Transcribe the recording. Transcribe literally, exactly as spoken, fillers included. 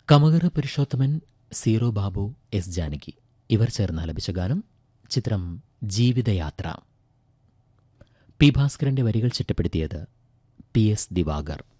കമകര Purushothaman, zero Babu, S Janaki ഇവർ ചേർന്ന് ആലപിച്ച ഗാനം. ചിത്രം ജീവിതയാത്ര. പി ഭാസ്കരന്റെ വരികൾ ചിട്ടപ്പെടുത്തിയത് പി എസ് ദിവാകർ.